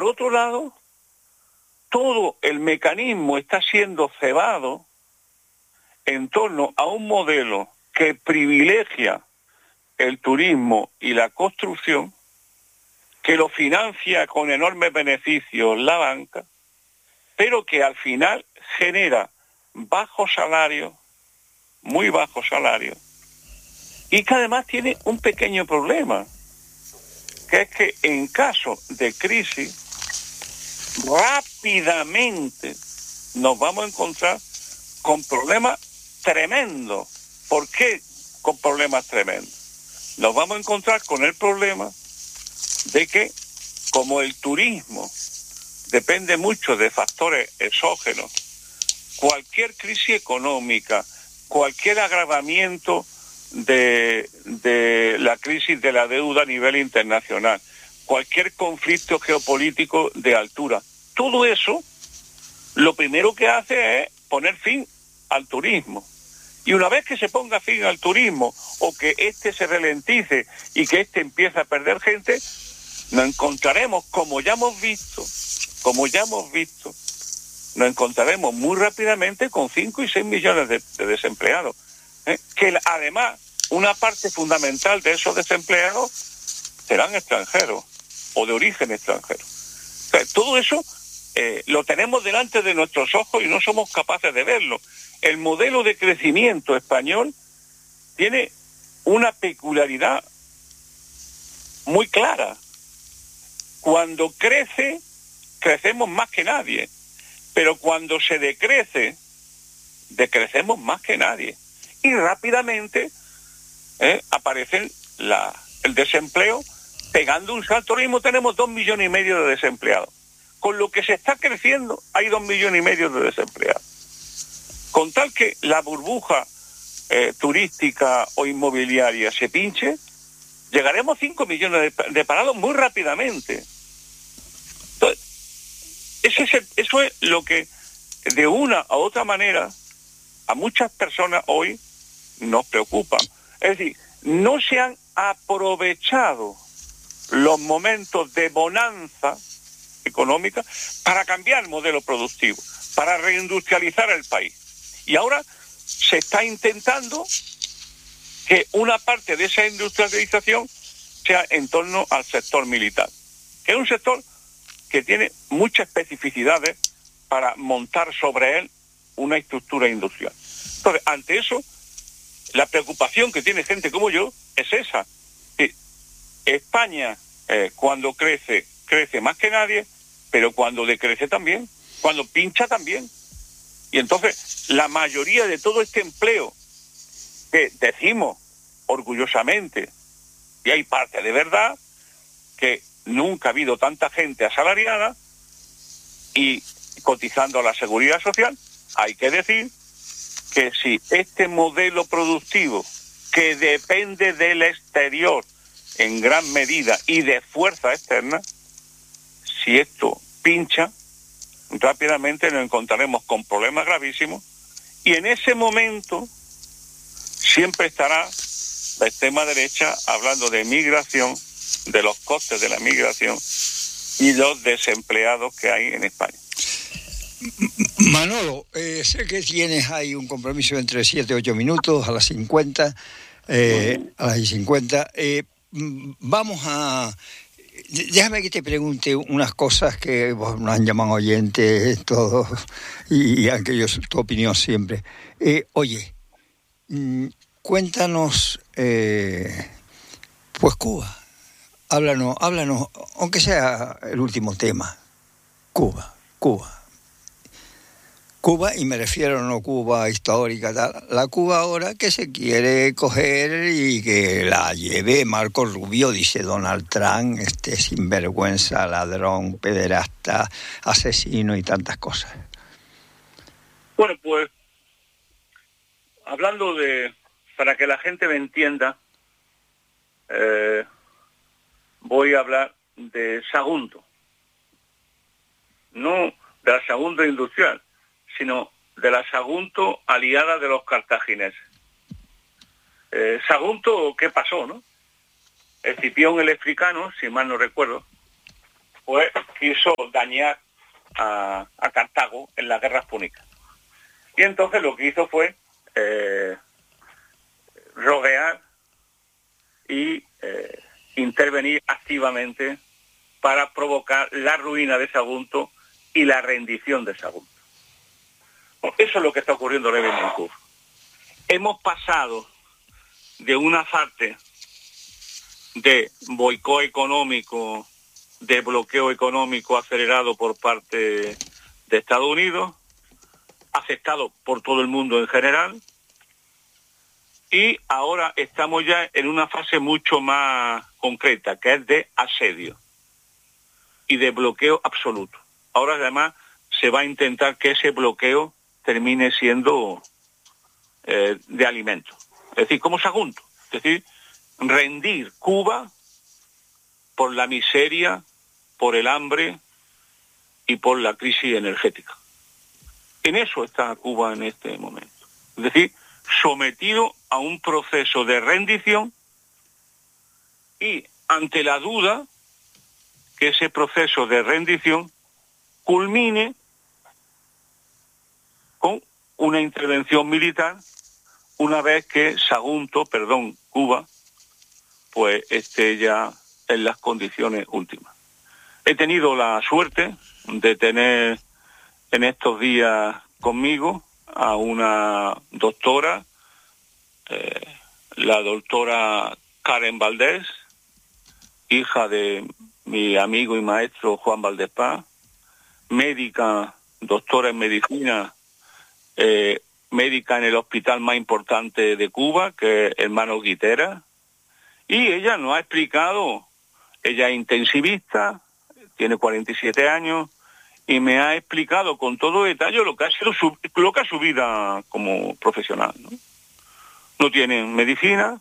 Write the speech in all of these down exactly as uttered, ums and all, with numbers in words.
otro lado, todo el mecanismo está siendo cebado en torno a un modelo que privilegia el turismo y la construcción, que lo financia con enormes beneficios la banca, pero que al final genera bajos salarios, muy bajos salarios, y que además tiene un pequeño problema, que es que en caso de crisis, rápidamente nos vamos a encontrar con problemas tremendos. ¿Por qué con problemas tremendos? Nos vamos a encontrar con el problema de que, como el turismo depende mucho de factores exógenos, cualquier crisis económica, cualquier agravamiento de, de la crisis de la deuda a nivel internacional, cualquier conflicto geopolítico de altura, todo eso lo primero que hace es poner fin al turismo. Y una vez que se ponga fin al turismo, o que éste se ralentice y que éste empiece a perder gente, nos encontraremos, como ya hemos visto, como ya hemos visto, nos encontraremos muy rápidamente con cinco y seis millones de, de desempleados. ¿eh? Que además, una parte fundamental de esos desempleados serán extranjeros o de origen extranjero. O sea, todo eso eh, lo tenemos delante de nuestros ojos y no somos capaces de verlo. El modelo de crecimiento español tiene una peculiaridad muy clara. Cuando crece, crecemos más que nadie, pero cuando se decrece, decrecemos más que nadie. Y rápidamente eh, aparece la, el desempleo pegando un salto. Ahora mismo tenemos dos millones y medio de desempleados. Con lo que se está creciendo, hay dos millones y medio de desempleados. Con tal que la burbuja eh, turística o inmobiliaria se pinche, llegaremos a cinco millones de, de parados muy rápidamente. Entonces, ese es el, eso es lo que, de una u otra manera, a muchas personas hoy nos preocupa. Es decir, no se han aprovechado los momentos de bonanza económica para cambiar el modelo productivo, para reindustrializar el país. Y ahora se está intentando que una parte de esa industrialización sea en torno al sector militar, que es un sector que tiene muchas especificidades para montar sobre él una estructura industrial. Entonces, ante eso, la preocupación que tiene gente como yo es esa. Que España, eh, cuando crece, crece más que nadie, pero cuando decrece también, cuando pincha también. Y entonces, la mayoría de todo este empleo que decimos orgullosamente, y hay parte de verdad, que nunca ha habido tanta gente asalariada y cotizando a la seguridad social, hay que decir que si este modelo productivo, que depende del exterior en gran medida y de fuerza externa, si esto pincha, rápidamente nos encontraremos con problemas gravísimos, y en ese momento siempre estará la extrema derecha hablando de migración, de los costes de la migración y los desempleados que hay en España. Manolo, eh, sé que tienes ahí un compromiso entre siete y ocho minutos, a las cincuenta, eh, a las cincuenta. Eh, vamos a... Déjame que te pregunte unas cosas que vos nos han llamado oyentes todos, y, y aunque yo tu opinión siempre. Eh, oye, mmm, cuéntanos, eh, pues Cuba. Háblanos, háblanos, aunque sea el último tema. Cuba, Cuba. Cuba, y me refiero no Cuba histórica, tal, la Cuba ahora que se quiere coger y que la lleve Marco Rubio, dice Donald Trump, este sinvergüenza, ladrón, pederasta, asesino y tantas cosas. Bueno, pues, hablando de, para que la gente me entienda, eh, voy a hablar de Sagunto, no de la Sagunto industrial, sino de la Sagunto aliada de los cartagineses. Eh, Sagunto, ¿qué pasó, no? Escipión el Africano, si mal no recuerdo, pues quiso dañar a, a Cartago en las guerras púnicas. Y entonces lo que hizo fue eh, rodear y eh, intervenir activamente para provocar la ruina de Sagunto y la rendición de Sagunto. Bueno, eso es lo que está ocurriendo levemente en Cuba. Hemos pasado de una parte de boicot económico, de bloqueo económico acelerado por parte de Estados Unidos, aceptado por todo el mundo en general, y ahora estamos ya en una fase mucho más concreta, que es de asedio y de bloqueo absoluto. Ahora además se va a intentar que ese bloqueo termine siendo eh, de alimento. Es decir, como Sagunto. Es decir, rendir Cuba por la miseria, por el hambre y por la crisis energética. En eso está Cuba en este momento. Es decir, sometido a un proceso de rendición y ante la duda que ese proceso de rendición culmine con una intervención militar una vez que Sagunto, perdón, Cuba, pues esté ya en las condiciones últimas. He tenido la suerte de tener en estos días conmigo a una doctora, eh, la doctora Karen Valdés, hija de mi amigo y maestro Juan Valdespá, médica, doctora en medicina, eh, médica en el hospital más importante de Cuba, que es Hermanos Guitera, y ella nos ha explicado, ella es intensivista, tiene cuarenta y siete años, y me ha explicado con todo detalle lo que ha sido su, lo que es su vida como profesional, ¿no? No tienen medicina,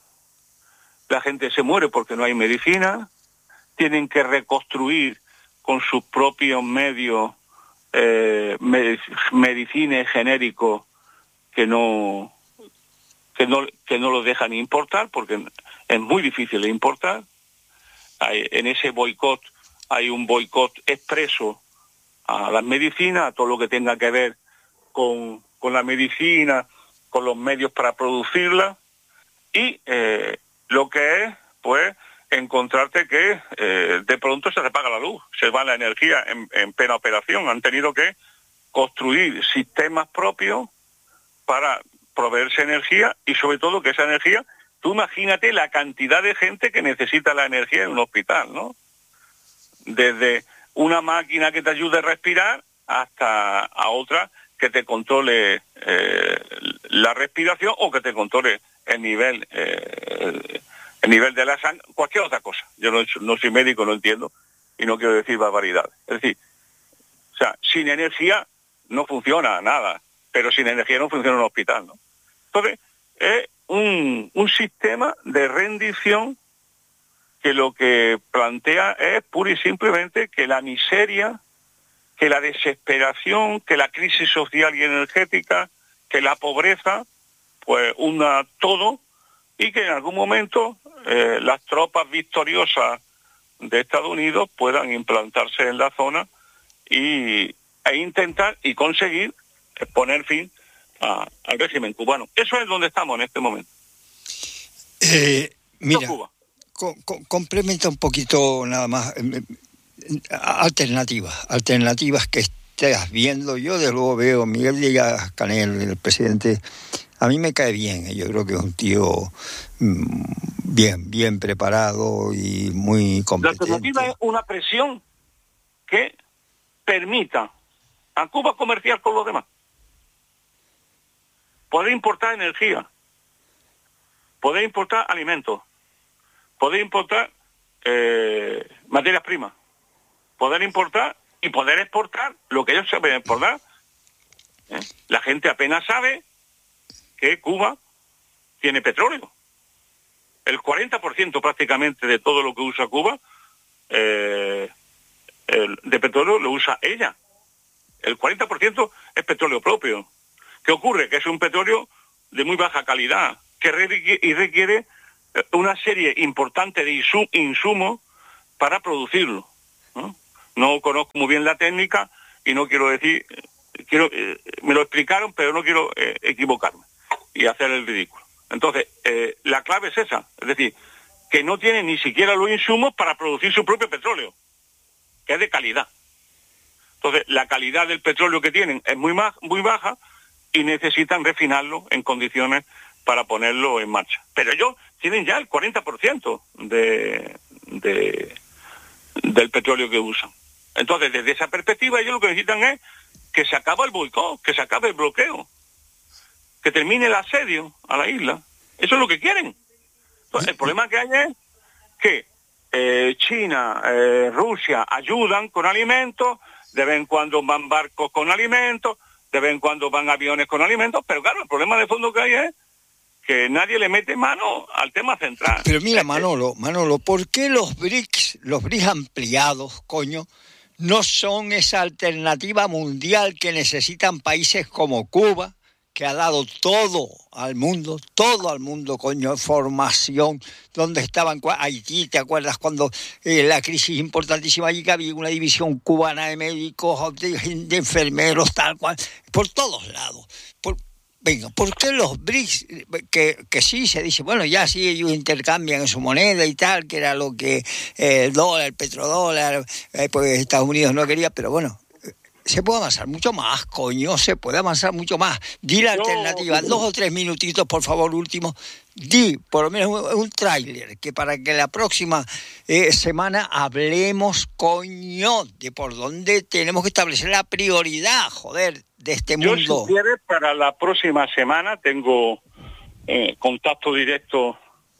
la gente se muere porque no hay medicina, tienen que reconstruir con sus propios medios eh, med- medicines genéricos que no que no que no los dejan importar porque es muy difícil de importar. Hay, en ese boicot hay un boicot expreso a las medicinas, a todo lo que tenga que ver con, con la medicina, con los medios para producirla, y eh, lo que es, pues, encontrarte que eh, de pronto se apaga la luz, se va la energía en, en plena operación. Han tenido que construir sistemas propios para proveerse energía y sobre todo que esa energía, tú imagínate la cantidad de gente que necesita la energía en un hospital, ¿no? Desde una máquina que te ayude a respirar hasta a otra que te controle eh, la respiración o que te controle el nivel eh, el nivel de la sangre, cualquier otra cosa. Yo no, no soy médico, no entiendo y no quiero decir barbaridades. Es decir, o sea, sin energía no funciona nada, pero sin energía no funciona un hospital, ¿no? Entonces, es un, un sistema de rendición que lo que plantea es pura y simplemente que la miseria, que la desesperación, que la crisis social y energética, que la pobreza, pues una todo, y que en algún momento eh, las tropas victoriosas de Estados Unidos puedan implantarse en la zona y, e intentar y conseguir poner fin a, al régimen cubano. Eso es donde estamos en este momento. Eh, mira, Cuba. Co- co- complementa un poquito nada más eh, alternativas, alternativas que estés viendo. Yo de luego veo Miguel Díaz-Canel, el presidente, a mí me cae bien, yo creo que es un tío mmm, bien, bien preparado y muy competente. La alternativa es una presión que permita a Cuba comerciar con los demás, poder importar energía, poder importar alimentos, poder importar eh, materias primas, poder importar y poder exportar lo que ellos saben exportar. ¿Eh? La gente apenas sabe que Cuba tiene petróleo. El cuarenta por ciento prácticamente de todo lo que usa Cuba eh, el, de petróleo lo usa ella. El cuarenta por ciento es petróleo propio. ¿Qué ocurre? Que es un petróleo de muy baja calidad, que requiere, y requiere una serie importante de insumos para producirlo. ¿no? No conozco muy bien la técnica y no quiero decir, quiero eh, me lo explicaron, pero no quiero eh, equivocarme y hacer el ridículo. Entonces, eh, la clave es esa, es decir, que no tienen ni siquiera los insumos para producir su propio petróleo, que es de calidad. Entonces, la calidad del petróleo que tienen es muy, ma- muy baja y necesitan refinarlo en condiciones para ponerlo en marcha. Pero ellos tienen ya el cuarenta por ciento de, de, del petróleo que usan. Entonces, desde esa perspectiva, ellos lo que necesitan es que se acabe el boicot, que se acabe el bloqueo, que termine el asedio a la isla. Eso es lo que quieren. Entonces, el problema que hay es que eh, China, eh, Rusia ayudan con alimentos, de vez en cuando van barcos con alimentos, de vez en cuando van aviones con alimentos, pero claro, el problema de fondo que hay es que nadie le mete mano al tema central. Pero mira, Manolo, Manolo, ¿por qué los BRICS, los BRICS ampliados, coño, no son esa alternativa mundial que necesitan países como Cuba, que ha dado todo al mundo, todo al mundo, coño, formación, donde estaban Haití, ¿te acuerdas cuando eh, la crisis importantísima allí, que había una división cubana de médicos, de, de enfermeros, tal cual, por todos lados? Por, venga, ¿por qué los BRICS, que, que sí se dice, bueno, ya sí ellos intercambian en su moneda y tal, que era lo que eh, el dólar, el petrodólar, eh, pues Estados Unidos no quería, pero bueno, se puede avanzar mucho más, coño, se puede avanzar mucho más. Di la no, alternativa, no. dos o tres minutitos, por favor, último. Di, por lo menos, un, un tráiler, que para que la próxima eh, semana hablemos, coño, de por dónde tenemos que establecer la prioridad, joder, de este mundo. Yo, si quieres, para la próxima semana tengo eh, contacto directo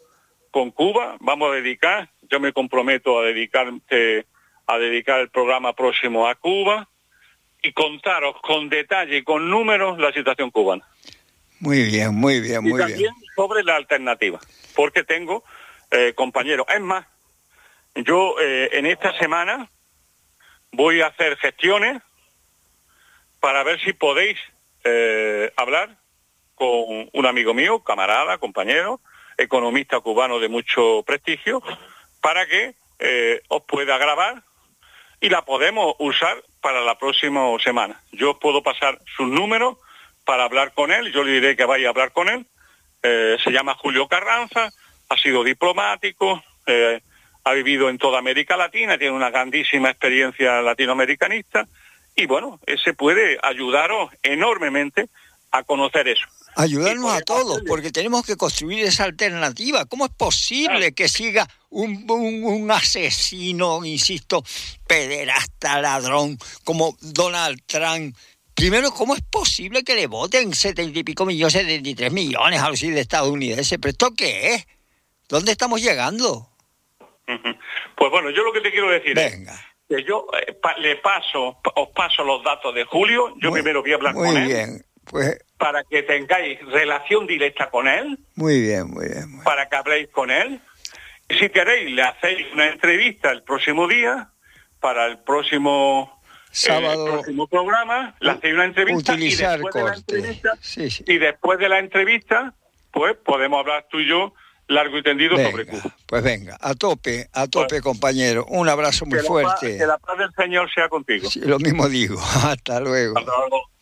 con Cuba. Vamos a dedicar, yo me comprometo a dedicarte, a dedicar el programa próximo a Cuba y contaros con detalle y con números la situación cubana. Muy bien, muy bien, muy bien. Y también bien. sobre la alternativa, porque tengo eh, compañeros. Es más, yo eh, en esta semana voy a hacer gestiones para ver si podéis eh, hablar con un amigo mío, camarada, compañero, economista cubano de mucho prestigio, para que eh, os pueda grabar y la podemos usar para la próxima semana. Yo os puedo pasar sus números para hablar con él, yo le diré que vaya a hablar con él. Eh, se llama Julio Carranza, ha sido diplomático, eh, ha vivido en toda América Latina, tiene una grandísima experiencia latinoamericanista y bueno, ese puede ayudaros enormemente a conocer eso. Ayudarnos a todos, porque tenemos que construir esa alternativa. ¿Cómo es posible claro. que siga un, un, un asesino, insisto, pederasta, ladrón, como Donald Trump? Primero, ¿cómo es posible que le voten setenta y pico millones, setenta y tres millones a los estadounidenses? ¿Pero esto qué es? ¿Dónde estamos llegando? Pues bueno, yo lo que te quiero decir Venga. es que yo eh, pa, le paso, os paso los datos de Julio, yo muy, primero voy a hablar muy con él. Bien. Pues, para que tengáis relación directa con él. Muy bien, muy bien. Muy bien. Para que habléis con él. Si queréis, le hacéis una entrevista el próximo día, para el próximo, Sábado, eh, próximo programa, le hacéis una entrevista utilizar y después corte. de la entrevista, sí, sí. y después de la entrevista, pues podemos hablar tú y yo largo y tendido venga, sobre Cuba. Pues venga, a tope, a tope, pues, compañero. Un abrazo muy que fuerte. La paz, que la paz del Señor sea contigo. Sí, lo mismo digo. Hasta luego. Hasta luego.